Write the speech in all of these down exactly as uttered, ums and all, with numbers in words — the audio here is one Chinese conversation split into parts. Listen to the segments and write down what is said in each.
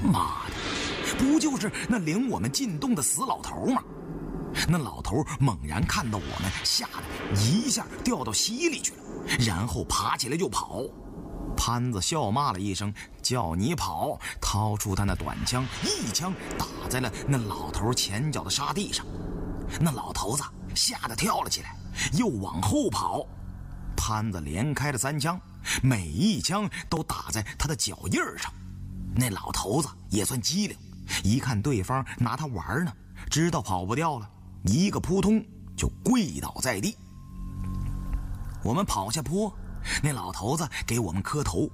妈的，不就是那领我们进洞的死老头吗？那老头猛然看到我们，吓得一下掉到溪里去了，然后爬起来就跑。潘子笑骂了一声，叫你跑，掏出他那短枪，一枪打在了那老头前脚的沙地上。那老头子吓得跳了起来，又往后跑。潘子连开了三枪，每一枪都打在他的脚印上。那老头子也算机灵，一看对方拿他玩呢，知道跑不掉了，一个扑通就跪倒在地。我们跑下坡，那老头子给我们磕头：“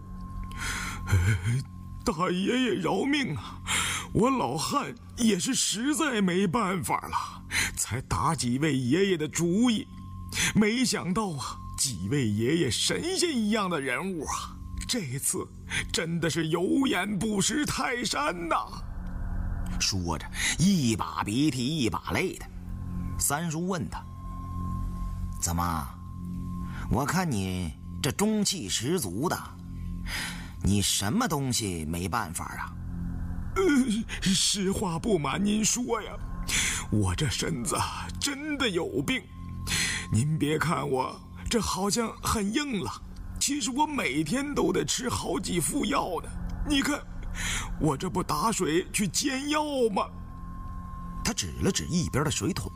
大爷爷饶命啊！我老汉也是实在没办法了，才打几位爷爷的主意。没想到啊，几位爷爷神仙一样的人物啊，这次真的是有眼不识泰山呐！” 说着，一把鼻涕一把泪的。三叔问他：“怎么？我看你这中气十足的，你什么东西没办法啊？” 呃，实话不瞒您说呀，我这身子真的有病。您别看我这好像很硬朗，其实我每天都得吃好几副药呢。你看，我这不打水去煎药吗？ 他指了指一边的水桶。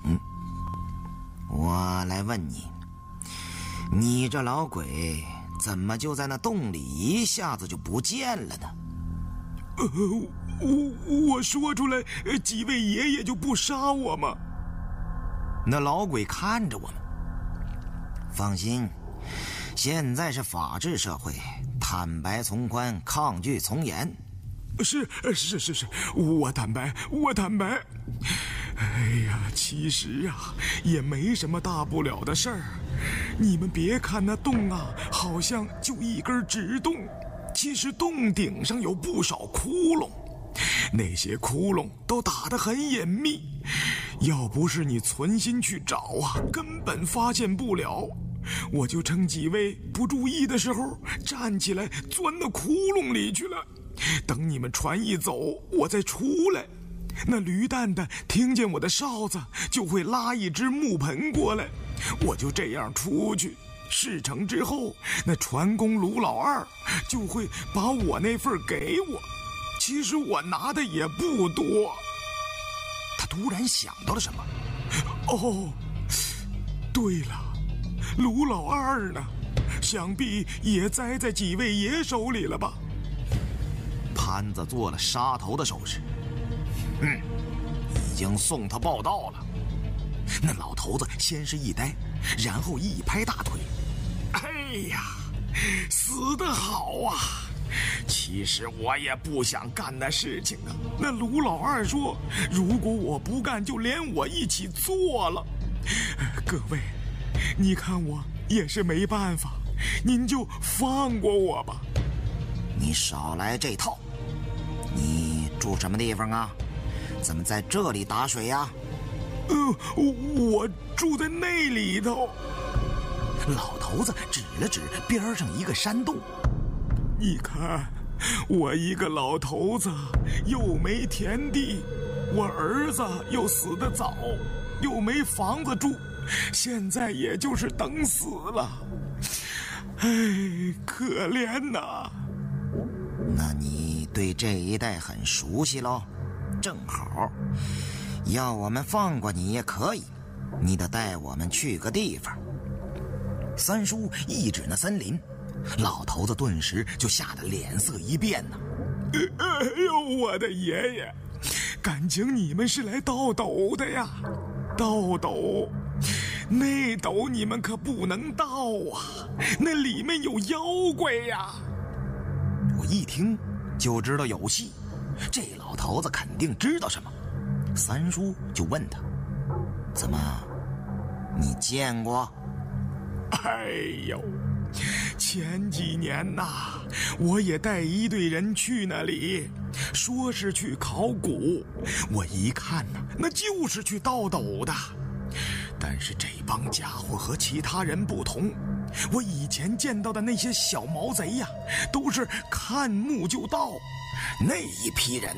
我来问你，你这老鬼怎么就在那洞里一下子就不见了呢？ 呃，我我说出来，几位爷爷就不杀我吗？ 那老鬼看着我们。放心，现在是法治社会，坦白从宽，抗拒从严。 是是是是，我坦白，我坦白。哎呀，其实啊，也没什么大不了的事儿。你们别看那洞啊，好像就一根直洞，其实洞顶上有不少窟窿，那些窟窿都打得很隐秘，要不是你存心去找啊，根本发现不了。我就趁几位不注意的时候，站起来钻到窟窿里去了。等你们船一走，我再出来。那驴蛋蛋听见我的哨子，就会拉一只木盆过来，我就这样出去。事成之后，那船工卢老二就会把我那份给我。其实我拿的也不多。 他突然想到了什么。 哦，对了，卢老二呢？想必也栽在几位爷手里了吧？ 潘子做了杀头的手势。嗯，已经送他报到了。那老头子先是一呆，然后一拍大腿：“ 哎呀，死得好啊！其实我也不想干那事情啊。那卢老二说，如果我不干，就连我一起做了。各位，你看我也是没办法，您就放过我吧。” 你少来这套！你住什么地方啊？怎么在这里打水呀？ 呃，我住在那里头。 老头子指了指边上一个山洞。 你看，我一个老头子，又没田地，我儿子又死得早，又没房子住，现在也就是等死了。哎，可怜呐！ 那你对这一带很熟悉咯？正好，要我们放过你也可以，你得带我们去个地方。三叔一指那森林，老头子顿时就吓得脸色一变呢。 哎呦，我的爷爷，感情你们是来盗斗的呀？盗斗？那斗你们可不能盗啊，那里面有妖怪呀！ 我一听就知道有戏，这老头子肯定知道什么。三叔就问他：“怎么，你见过？” 哎呦，前几年呐，我也带一队人去那里，说是去考古，我一看呐，那就是去盗斗的。但是这帮家伙和其他人不同，我以前见到的那些小毛贼呀，都是看木就盗，那一批人